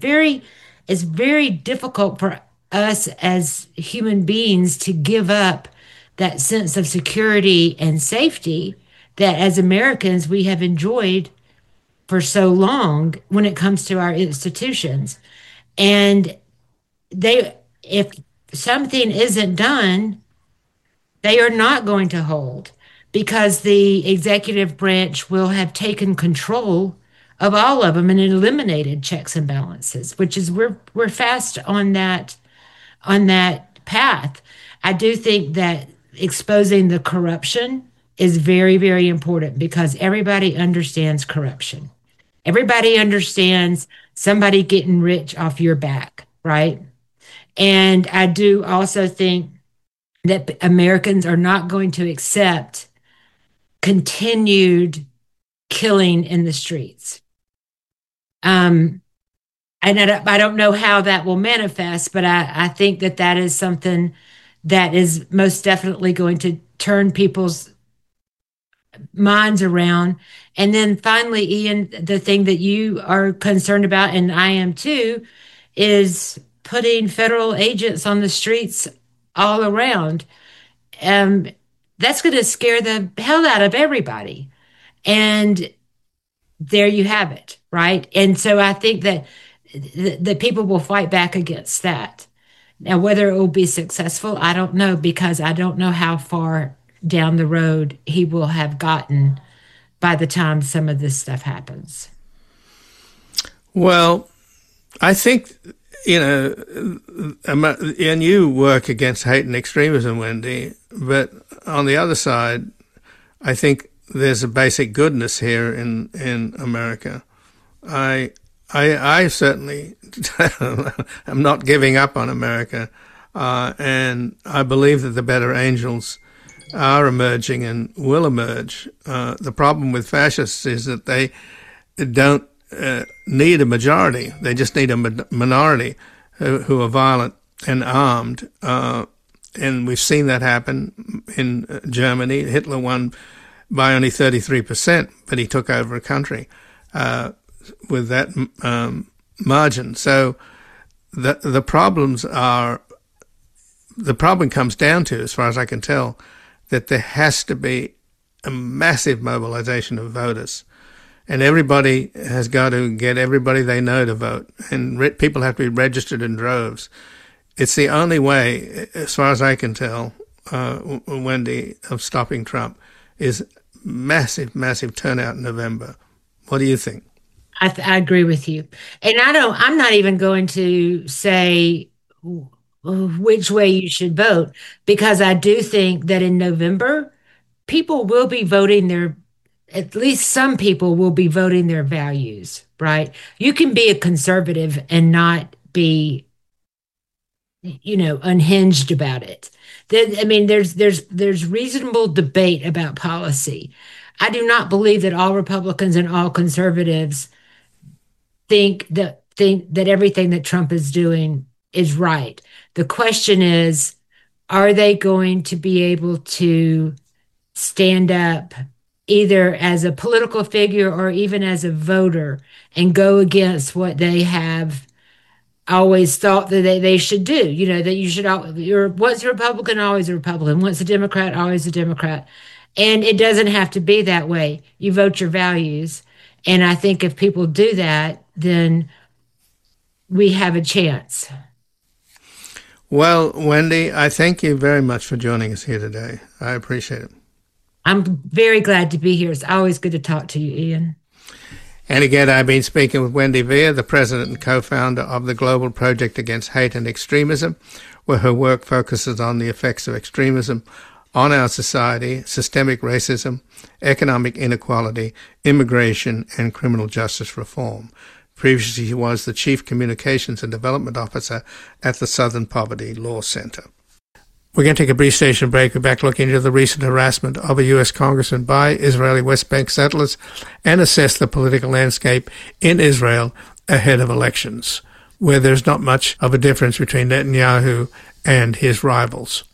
very difficult for us as human beings to give up that sense of security and safety that as Americans we have enjoyed for so long when it comes to our institutions. And they, if something isn't done, they are not going to hold because the executive branch will have taken control of all of them and eliminated checks and balances, which is we're fast on that path. I do think that exposing the corruption is very, very important because everybody understands corruption. Everybody understands somebody getting rich off your back, right? And I do also think that Americans are not going to accept continued killing in the streets. And I don't know how that will manifest, but I think that that is something that is most definitely going to turn people's minds around. And then finally, Ian, the thing that you are concerned about, and I am too, is putting federal agents on the streets all around. Um, that's going to scare the hell out of everybody. And there you have it, right? And so I think that the people will fight back against that. Now, whether it will be successful, I don't know because I don't know how far down the road he will have gotten by the time some of this stuff happens. Well, I think, and you work against hate and extremism, Wendy, but on the other side, I think there's a basic goodness here in America. I certainly am not giving up on America, and I believe that the better angels are emerging and will emerge. The problem with fascists is that they don't need a majority. They just need a minority who are violent and armed. And we've seen that happen in Germany. Hitler won by only 33%, but he took over a country with that margin. So the problem comes down to, as far as I can tell, that there has to be a massive mobilization of voters. And everybody has got to get everybody they know to vote. And people have to be registered in droves. It's the only way, as far as I can tell, Wendy, of stopping Trump is massive, massive turnout in November. What do you think? I agree with you. And I'm not even going to say which way you should vote because I do think that in November, people will be voting at least some people will be voting their values, right? You can be a conservative and not be, unhinged about it. There's reasonable debate about policy. I do not believe that all Republicans and all conservatives think that everything that Trump is doing is right. The question is, are they going to be able to stand up either as a political figure or even as a voter and go against what they have always thought that they should do? That you should, once a Republican, always a Republican. Once a Democrat, always a Democrat. And it doesn't have to be that way. You vote your values. And I think if people do that, then we have a chance. Well, Wendy, I thank you very much for joining us here today. I appreciate it. I'm very glad to be here. It's always good to talk to you, Ian. And again, I've been speaking with Wendy Via, the president and co-founder of the Global Project Against Hate and Extremism, where her work focuses on the effects of extremism on our society, systemic racism, economic inequality, immigration, and criminal justice reform. Previously, he was the Chief Communications and Development Officer at the Southern Poverty Law Center. We're going to take a brief station break. We're back looking into the recent harassment of a U.S. congressman by Israeli West Bank settlers and assess the political landscape in Israel ahead of elections, where there's not much of a difference between Netanyahu and his rivals.